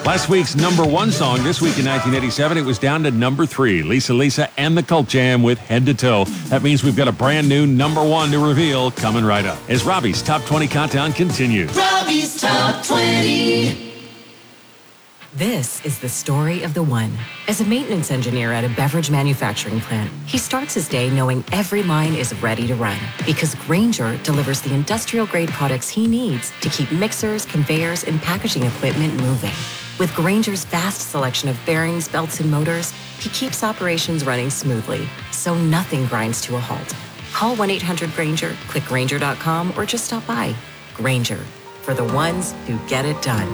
Last week's number one song, this week in 1987, it was down to number 3. Lisa and the Cult Jam with Head to Toe. That means we've got a brand new number one to reveal coming right up. As Robbie's Top 20 Countdown continues. Robbie's Top 20. This is the story of the one. As a maintenance engineer at a beverage manufacturing plant, he starts his day knowing every line is ready to run because Grainger delivers the industrial-grade products he needs to keep mixers, conveyors, and packaging equipment moving. With Grainger's vast selection of bearings, belts, and motors, he keeps operations running smoothly, so nothing grinds to a halt. Call 1-800-GRAINGER, click Grainger.com, or just stop by. Grainger, for the ones who get it done.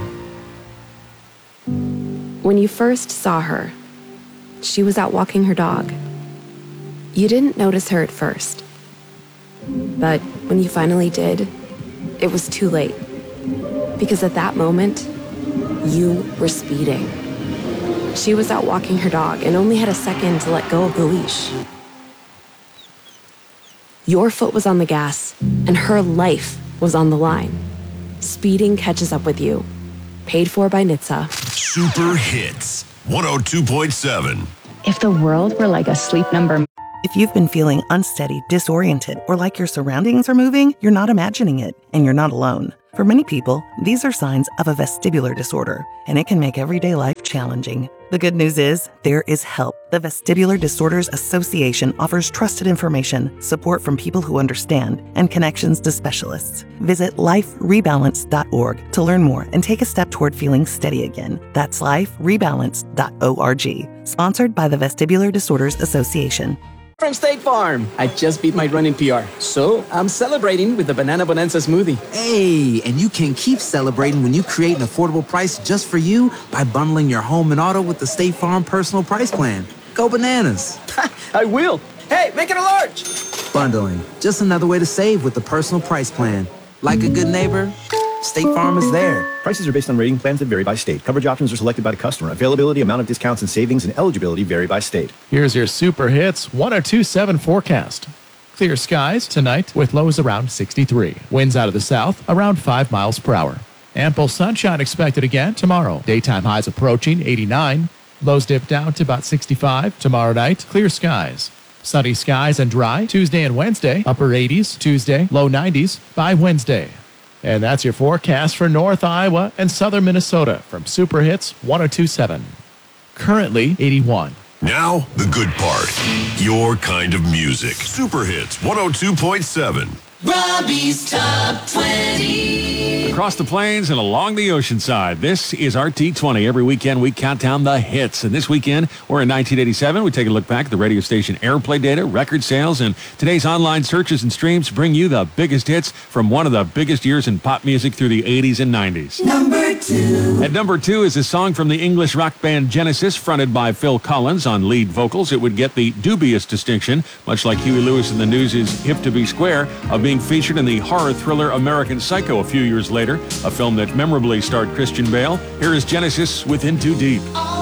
When you first saw her, she was out walking her dog. You didn't notice her at first. But when you finally did, it was too late. Because at that moment, you were speeding. She was out walking her dog and only had a second to let go of the leash. Your foot was on the gas, and her life was on the line. Speeding catches up with you. Paid for by NHTSA. Super Hits 102.7. If the world were like a Sleep Number. If you've been feeling unsteady, disoriented, or like your surroundings are moving, you're not imagining it, and you're not alone. For many people, these are signs of a vestibular disorder, and it can make everyday life challenging. The good news is, there is help. The Vestibular Disorders Association offers trusted information, support from people who understand, and connections to specialists. Visit liferebalance.org to learn more and take a step toward feeling steady again. That's liferebalance.org. Sponsored by the Vestibular Disorders Association. From State Farm. I just beat my running PR, so I'm celebrating with the Banana Bonanza smoothie. Hey, and you can keep celebrating when you create an affordable price just for you by bundling your home and auto with the State Farm Personal Price Plan. Go bananas. I will. Hey, make it a large. Bundling, just another way to save with the Personal Price Plan. Like a good neighbor, State Farm is there. Prices are based on rating plans that vary by state. Coverage options are selected by the customer. Availability, amount of discounts and savings, and eligibility vary by state. Here's your Super Hits 1027 forecast. Clear skies tonight with lows around 63. Winds out of the south around 5 miles per hour. Ample sunshine expected again tomorrow. Daytime highs approaching 89. Lows dip down to about 65 tomorrow night. Clear skies. Sunny skies and dry Tuesday and Wednesday. Upper 80s Tuesday, low 90s by Wednesday. And that's your forecast for North Iowa and Southern Minnesota from Super Hits 1027. Currently 81. Now, the good part. Your kind of music. Super Hits 102.7. Robbie's Top 20. Across the plains and along the ocean side, this is our T20. Every weekend, we count down the hits. And this weekend, we're in 1987. We take a look back at the radio station airplay data, record sales, and today's online searches and streams bring you the biggest hits from one of the biggest years in pop music through the 80s and 90s. Number 2. At number 2 is a song from the English rock band Genesis, fronted by Phil Collins on lead vocals. It would get the dubious distinction, much like Huey Lewis and the News' Hip to Be Square, of being featured in the horror thriller American Psycho a few years later, a film that memorably starred Christian Bale. Here is Genesis with In Too Deep.